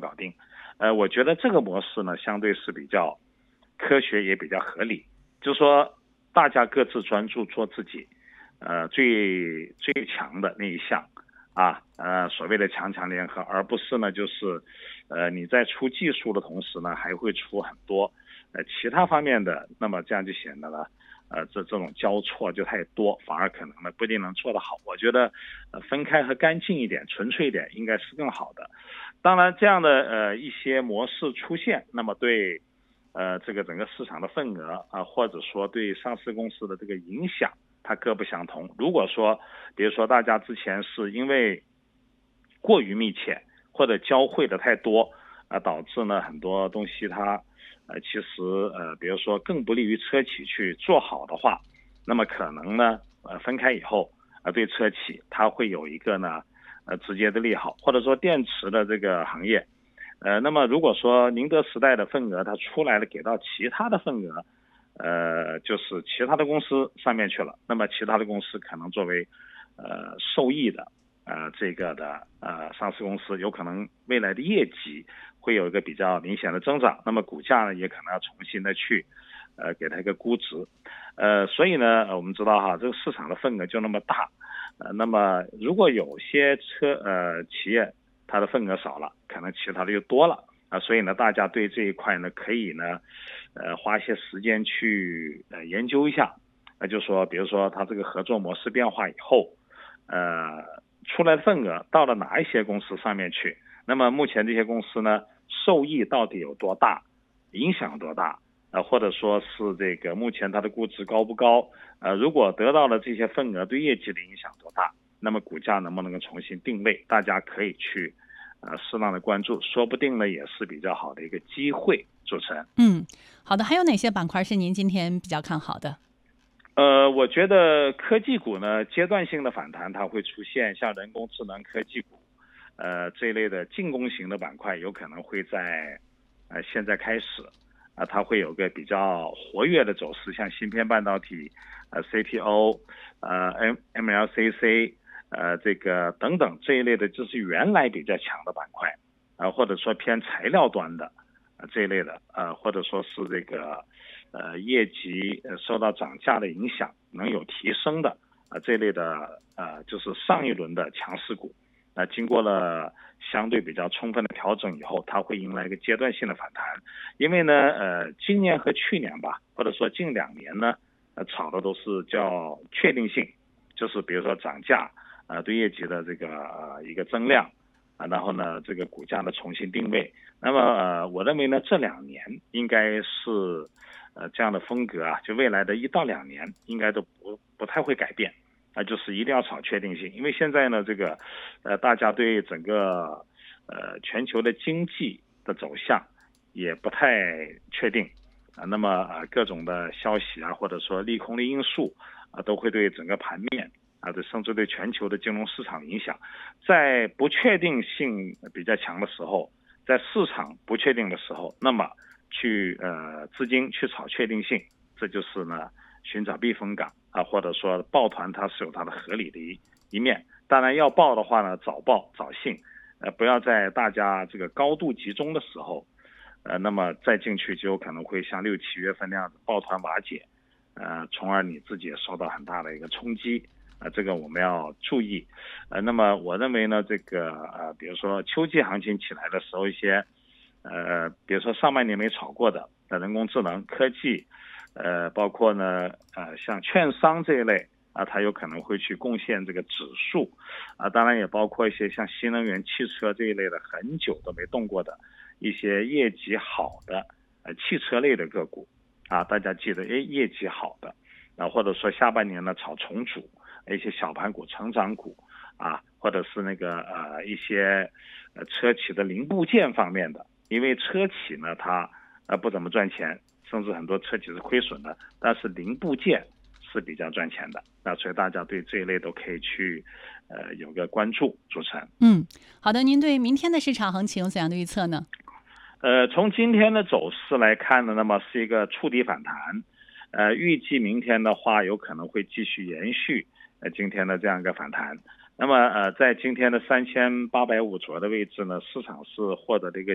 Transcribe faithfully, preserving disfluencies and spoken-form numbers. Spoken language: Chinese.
搞定。呃，我觉得这个模式呢，相对是比较科学也比较合理，就是说大家各自专注做自己，呃，最最强的那一项啊，呃，所谓的强强联合，而不是呢，就是呃你在出技术的同时呢，还会出很多呃其他方面的，那么这样就显得呢。呃，这这种交错就太多，反而可能呢不一定能做得好。我觉得，呃，分开和干净一点、纯粹一点，应该是更好的。当然，这样的呃一些模式出现，那么对呃这个整个市场的份额啊、呃，或者说对上市公司的这个影响，它各不相同。如果说，比如说大家之前是因为过于密切或者交汇的太多，啊、呃，导致呢很多东西它。呃，其实呃，比如说更不利于车企去做好的话，那么可能呢，呃，分开以后，呃，对车企它会有一个呢，呃，直接的利好，或者说电池的这个行业，呃，那么如果说宁德时代的份额它出来了，给到其他的份额，呃，就是其他的公司上面去了，那么其他的公司可能作为呃受益的。呃，这个的呃上市公司有可能未来的业绩会有一个比较明显的增长，那么股价呢也可能要重新的去呃给它一个估值，呃，所以呢我们知道哈，这个市场的份额就那么大，呃，那么如果有些车呃企业它的份额少了，可能其他的又多了啊、呃，所以呢大家对这一块呢可以呢呃花一些时间去呃研究一下，那、呃、就说比如说它这个合作模式变化以后，呃。出来的份额到了哪一些公司上面去？那么目前这些公司呢，受益到底有多大，影响多大？呃，或者说是这个目前它的估值高不高？呃，如果得到了这些份额，对业绩的影响多大？那么股价能不能够重新定位？大家可以去呃适当的关注，说不定呢也是比较好的一个机会。主持人， 嗯，好的，还有哪些板块是您今天比较看好的？ 呃，我觉得科技股呢，阶段性的反弹它会出现，像人工智能科技股，呃这一类的进攻型的板块，有可能会在呃现在开始啊、呃，它会有个比较活跃的走势，像芯片半导体、呃 C P O、呃 M M L C C、呃这个等等这一类的，就是原来比较强的板块啊、呃，或者说偏材料端的。呃这一类的，呃，或者说是这个，呃，业绩呃受到涨价的影响能有提升的，啊、呃，这一类的，呃，就是上一轮的强势股，那、呃、经过了相对比较充分的调整以后，它会迎来一个阶段性的反弹，因为呢，呃，今年和去年吧，或者说近两年呢，呃，炒的都是叫确定性，就是比如说涨价，呃，对业绩的这个、呃、一个增量。啊，然后呢，这个股价的重新定位。那么，呃，我认为呢，这两年应该是，呃，这样的风格啊，就未来的一到两年应该都不不太会改变。啊、呃，就是一定要炒确定性，因为现在呢，这个，呃，大家对整个，呃，全球的经济的走向也不太确定啊、呃。那么，呃，各种的消息啊，或者说利空的因素啊、呃，都会对整个盘面。啊，这甚至对全球的金融市场影响，在不确定性比较强的时候，在市场不确定的时候，那么去呃资金去炒确定性，这就是呢寻找避风港啊，或者说抱团它是有它的合理的一一面。当然要抱的话呢，早抱早信，呃，不要在大家这个高度集中的时候，呃，那么再进去就有可能会像六七月份那样子抱团瓦解，呃，从而你自己也受到很大的一个冲击。啊、呃，这个我们要注意，呃，那么我认为呢，这个呃，比如说秋季行情起来的时候，一些呃，比如说上半年没炒过的，呃，人工智能、科技，呃，包括呢，呃，像券商这一类啊，它有可能会去贡献这个指数，啊，当然也包括一些像新能源汽车这一类的很久都没动过的一些业绩好的呃汽车类的个股，啊，大家记得，哎，业绩好的，啊，或者说下半年呢炒重组。一些小盘股、成长股啊，或者是那个呃一些呃车企的零部件方面的，因为车企呢它呃不怎么赚钱，甚至很多车企是亏损的，但是零部件是比较赚钱的，那所以大家对这一类都可以去呃有个关注。主持人， 嗯，好的，您对明天的市场行情有怎样的预测呢？ 呃，从今天的走势来看呢，那么是一个触底反弹，呃，预计明天的话有可能会继续延续。呃，今天的这样一个反弹，那么呃，在今天的三千八百五左右的位置呢，市场是获得了一个